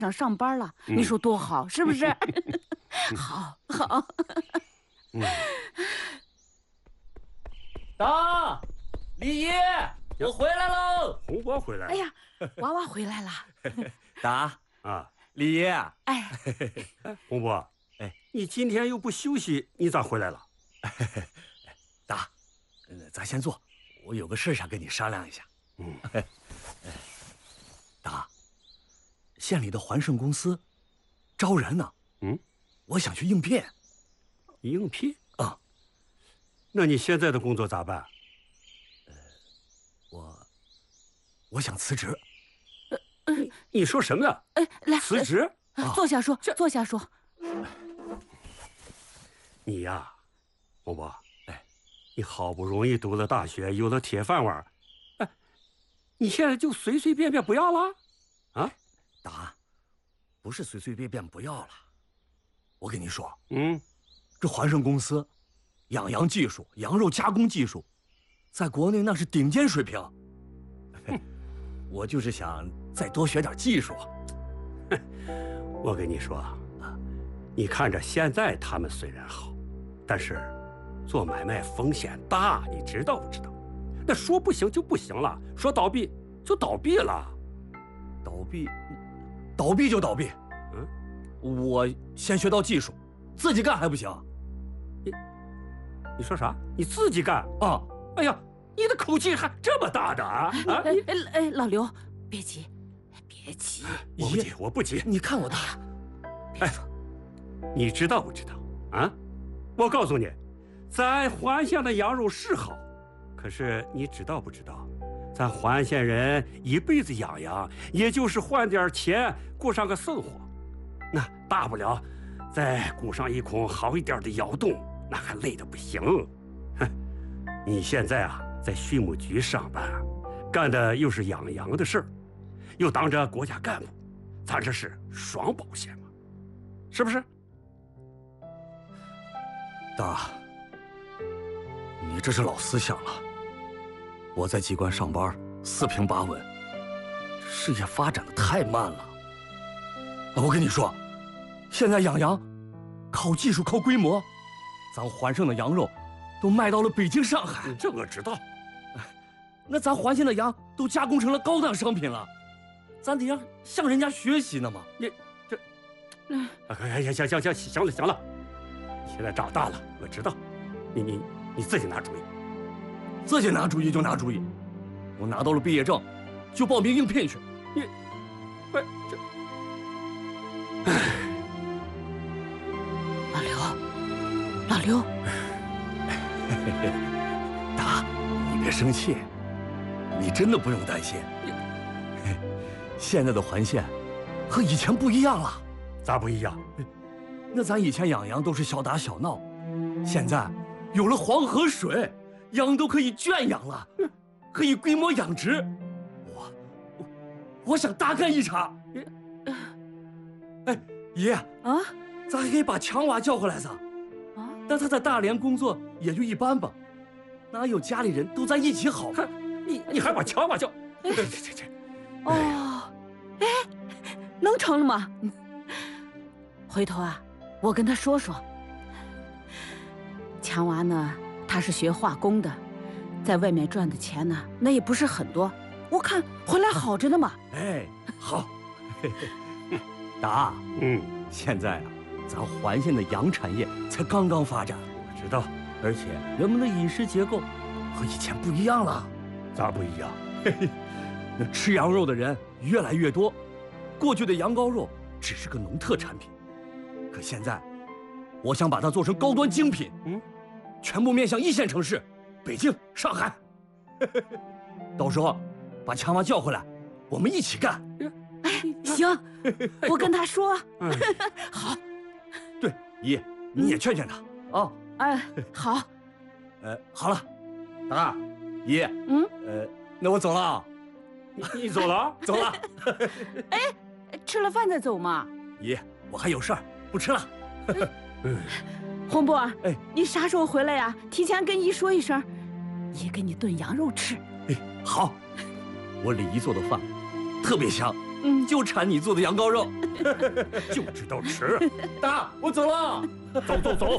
上上班了，你说多好，是不是？好，好。 达，李爷，我回来喽！ 洪波回来了。 哎呀，娃娃回来了。 达啊， 李爷， 哎， 洪波， 哎， 你今天又不休息，你咋回来了？ 达，咱先坐，我有个事想跟你商量一下。达，县里的环盛公司招人呢。我想去应聘。 应聘啊？ 那你现在的工作咋办？ 我想辞职。 你说什么呀？ 来， 辞职？ 坐下说，坐下说。 你呀，洪波，你好不容易读了大学，有了铁饭碗，你现在就随随便便不要了？啊？ 达，不是随随便便不要了。我跟你说， 这环盛公司，养羊技术、羊肉加工技术，在国内那是顶尖水平。我就是想再多学点技术。 我跟你说，你看着现在他们虽然好，但是做买卖风险大，你知道不知道？那说不行就不行了，说倒闭就倒闭了。 倒闭就倒闭。我先学到技术，自己干还不行？ 你说啥？你自己干啊？哎呀，你的口气还这么大的啊！ 老刘，别急，别急。 我不急。 你看我的。 你知道不知道啊？我告诉你，咱环县的羊肉是好，可是你知道不知道？咱环县人一辈子养羊，也就是换点钱过上个生活，那大不了再雇上一孔好一点的窑洞，那还累得不行。你现在啊，在畜牧局上班，干的又是养羊的事儿，又当着国家干部，咱这是双保险嘛，是不是？ 达，你这是老思想了。我在机关上班4平8稳，事业发展的太慢了。我跟你说，现在养羊靠技术靠规模，咱环盛的羊肉都卖到了北京上海。 这我知道。 那咱环县的羊都加工成了高档商品了，咱得向人家学习呢嘛。 你这，行了，你现在长大了，我知道，你自己拿主意。 自己拿主意就拿主意，我拿到了毕业证，就报名应聘去。 你，喂，这， 老刘， 达，你别生气，你真的不用担心。现在的环县和以前不一样了。 咋不一样？ 那咱以前养羊都是小打小闹，现在有了黄河水。羊都可以圈养了，可以规模养殖。我想大干一场。爷啊，咱还可以把强娃叫回来噻。但他在大连工作也就一般吧，哪有家里人都在一起好？ 你还把强娃叫？ 哦，能成了吗？回头啊，我跟他说说。强娃呢？他是学化工的，在外面赚的钱呢，那也不是很多。我看回来好着呢嘛。 好。达，现在啊，咱环县的羊产业才刚刚发展， 我知道， 而且人们的饮食结构和以前不一样了。 咋不一样？ 那吃羊肉的人越来越多，过去的羊羔肉只是个农特产品，可现在，我想把它做成高端精品。全部面向1线城市，北京、上海。到时候把强娃叫回来，我们一起干。 行，我跟他说。好。 对，姨，你也劝劝他啊。 好。 好了，达，姨，那我走了啊。 你走了？ 走了。 吃了饭再走嘛。 姨，我还有事儿，不吃了。 洪波，你啥时候回来呀？提前跟姨说一声，姨给你炖羊肉吃。 好，我李姨做的饭特别香， 就馋你做的羊羔肉， 就知道吃。 大，我走了。 走走走。